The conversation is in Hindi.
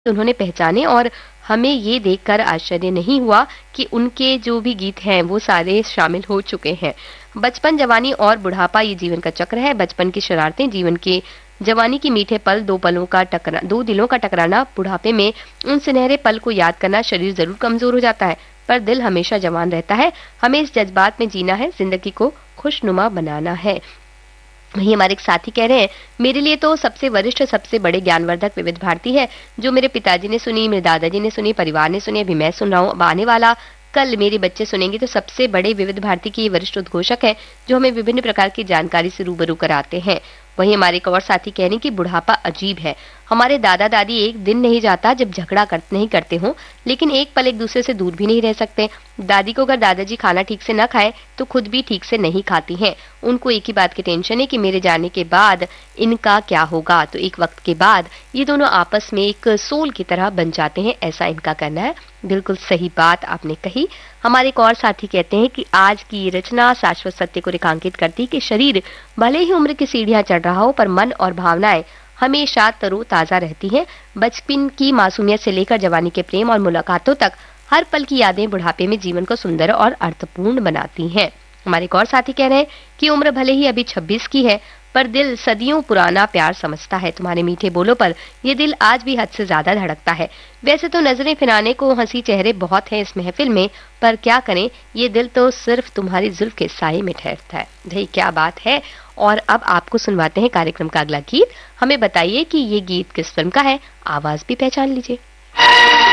उन्होंने पहचाने और हमें ये देखकर आश्चर्य नहीं हुआ कि उनके जो भी गीत हैं वो सारे शामिल हो चुके हैं। बचपन, जवानी और बुढ़ापा ये जीवन का चक्र है। बचपन की शरारतें, जीवन के जवानी के मीठे पल, दो दिलों का टकराना, बुढ़ापे में उन सुनहरे पल को याद करना। शरीर जरूर कमजोर हो जाता है पर दिल हमेशा जवान रहता है। हमें इस जज्बात में जीना है, जिंदगी को खुशनुमा बनाना है। वही हमारे एक साथी कह रहे हैं, मेरे लिए तो सबसे वरिष्ठ, सबसे बड़े ज्ञानवर्धक विविध भारती है, जो मेरे पिताजी ने सुनी, मेरे दादाजी ने सुनी, परिवार ने सुनी, अभी मैं सुन रहा हूँ, अब आने वाला कल मेरे बच्चे सुनेंगे। तो सबसे बड़े विविध भारती की ये वरिष्ठ उद्घोषक है, जो हमें विभिन्न प्रकार की जानकारी से रूबरू कराते हैं। वहीं हमारे एक और साथी कह रहे हैं कि बुढ़ापा अजीब है। हमारे दादा दादी एक दिन नहीं जाता जब झगड़ा नहीं करते हो, लेकिन एक पल एक दूसरे से दूर भी नहीं रह सकते। दादी को अगर दादाजी खाना ठीक से न खाए तो खुद भी ठीक से नहीं खाती हैं। उनको एक ही बात की टेंशन है कि मेरे जाने के बाद इनका क्या होगा। तो एक वक्त के बाद ये दोनों आपस में एक सोल की तरह बन जाते हैं, ऐसा इनका कहना है। बिल्कुल सही बात आपने कही। हमारे एक और साथी कहते हैं कि आज की रचना शाश्वत सत्य को रेखांकित करती कि शरीर भले ही उम्र की सीढ़ियां चढ़ रहा हो, पर मन और भावनाएं हमेशा तरोताजा रहती हैं। बचपन की मासूमियत से लेकर जवानी के प्रेम और मुलाकातों तक हर पल की यादें बुढ़ापे में जीवन को सुंदर और अर्थपूर्ण बनाती हैं। हमारे एक और साथी कह रहे हैं कि उम्र भले ही अभी 26 की है, पर दिल सदियों पुराना प्यार समझता है। तुम्हारे मीठे बोलों पर ये दिल आज भी हद से ज्यादा धड़कता है। वैसे तो नजरें फिराने को हंसी चेहरे बहुत हैं इस महफिल में, पर क्या करें, ये दिल तो सिर्फ तुम्हारी जुल्फ के साए में ठहरता है। भाई क्या बात है। और अब आपको सुनवाते हैं कार्यक्रम का अगला गीत। हमें बताइए कि ये गीत किस फिल्म का है, आवाज भी पहचान लीजिए।